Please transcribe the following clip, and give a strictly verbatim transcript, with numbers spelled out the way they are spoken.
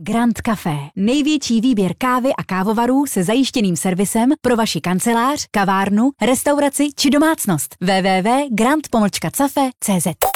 Grand Café. Největší výběr kávy a kávovarů se zajištěným servisem pro vaši kancelář, kavárnu, restauraci či domácnost. w w w tečka grand cafe tečka c z